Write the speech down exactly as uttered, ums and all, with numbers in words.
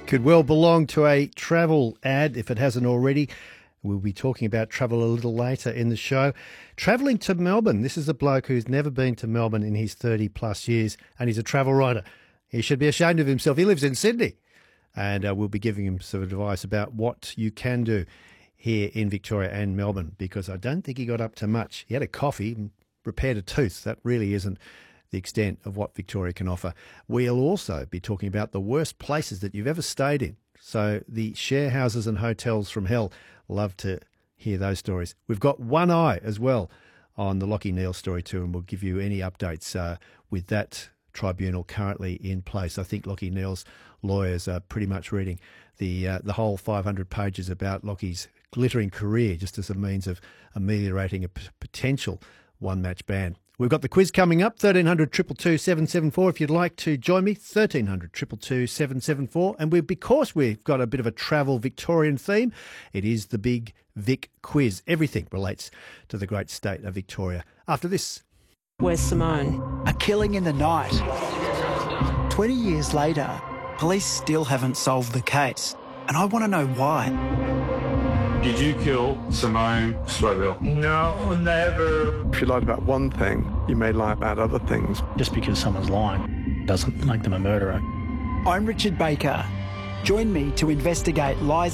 Could well belong to a travel ad if it hasn't already. We'll be talking about travel a little later in the show. Travelling to Melbourne. This is a bloke who's never been to Melbourne in his thirty plus years, and he's a travel writer. He should be ashamed of himself. He lives in Sydney, and uh, we'll be giving him some advice about what you can do here in Victoria and Melbourne, because I don't think he got up to much. He had a coffee and repaired a tooth. That really isn't the extent of what Victoria can offer. We'll also be talking about the worst places that you've ever stayed in. So the share houses and hotels from hell. Love to hear those stories. We've got one eye as well on the Lachie Neale story too, and we'll give you any updates uh, with that tribunal currently in place. I think Lachie Neale's lawyers are pretty much reading the uh, the whole five hundred pages about Lachie's glittering career just as a means of ameliorating a p- potential one-match ban. We've got the quiz coming up, thirteen hundred, two two two, seven seven four. If you'd like to join me, thirteen hundred, two two two, seven seven four. And we, because we've got a bit of a travel Victorian theme, it is the big Vic quiz. Everything relates to the great state of Victoria. After this. Where's Simone? A killing in the night. twenty years later, police still haven't solved the case. And I want to know why. Did you kill Simone Strobel? No, never. If you lied about one thing, you may lie about other things. Just because someone's lying doesn't make them a murderer. I'm Richard Baker. Join me to investigate lies